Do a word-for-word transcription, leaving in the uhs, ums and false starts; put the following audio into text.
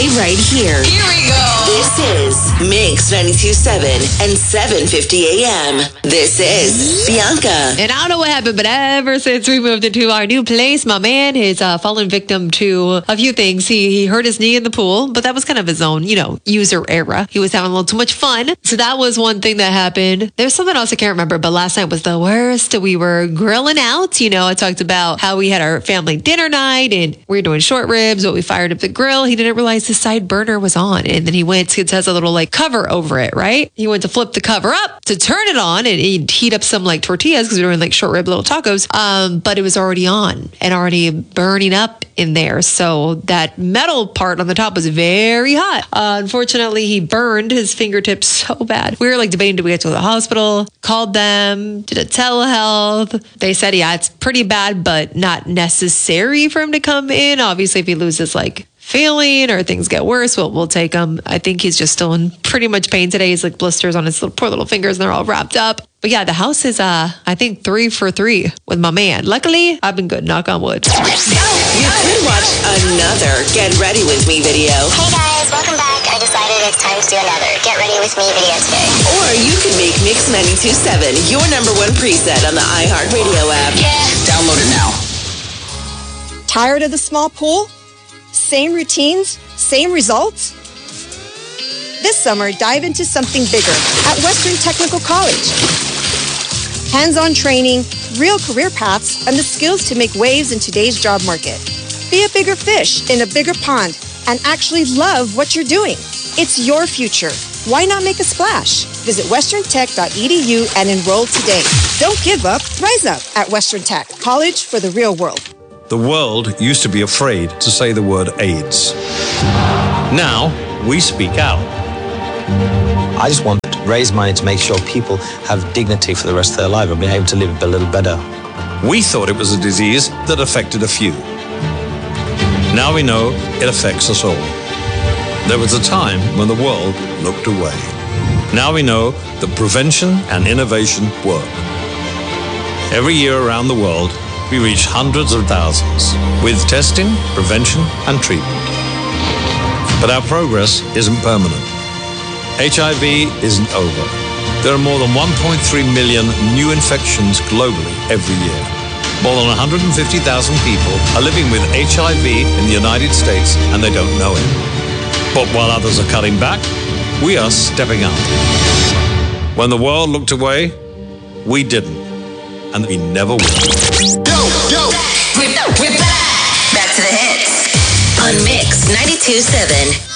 Stay right here. Here we go. This is Mix ninety-two point seven and seven fifty a.m. This is Bianca. And I don't know what happened, but ever since we moved into our new place, my man has uh, fallen victim to a few things. He, he hurt his knee in the pool, but that was kind of his own, you know, user error. He was having a little too much fun. So that was one thing that happened. There's something else I can't remember, but last night was the worst. We were grilling out. You know, I talked about how we had our family dinner night and we were doing short ribs, but we fired up the grill. He didn't realize the side burner was on. And then he went, it has a little like cover over it, right? He went to flip the cover up to turn it on and he'd heat up some like tortillas because we were doing like short rib little tacos. Um, but it was already on and already burning up in there. So that metal part on the top was very hot. Uh, unfortunately, he burned his fingertips so bad. We were like debating, do we get to the hospital? Called them, did a telehealth. They said, yeah, it's pretty bad, but not necessary for him to come in. Obviously, if he loses like feeling or things get worse, we'll, we'll take him. I think he's just still in pretty much pain today. He's like blisters on his little, poor little fingers and they're all wrapped up. But yeah, the house is, uh, I think, three for three with my man. Luckily, I've been good, knock on wood. You could watch another Get Ready With Me video. Hey guys, welcome back. I decided it's time to do another Get Ready With Me video today. Or you could make Mix ninety-two point seven your number one preset on the iHeartRadio app. Yeah. Download it now. Tired of the small pool? Same routines, same results? This summer, dive into something bigger at Western Technical College. Hands-on training, real career paths, and the skills to make waves in today's job market. Be a bigger fish in a bigger pond and actually love what you're doing. It's your future. Why not make a splash? Visit western tech dot e d u and enroll today. Don't give up, rise up at Western Tech, college for the real world. The world used to be afraid to say the word AIDS. Now, we speak out. I just want to raise money to make sure people have dignity for the rest of their life and be able to live a little better. We thought it was a disease that affected a few. Now we know it affects us all. There was a time when the world looked away. Now we know that prevention and innovation work. Every year around the world, we reach hundreds of thousands with testing, prevention, and treatment. But our progress isn't permanent. H I V isn't over. There are more than one point three million new infections globally every year. More than one hundred fifty thousand people are living with H I V in the United States and they don't know it. But while others are cutting back, we are stepping up. When the world looked away, we didn't. And we never will. Yo, yo. We're back. Back to the hits on Mix ninety-two point seven.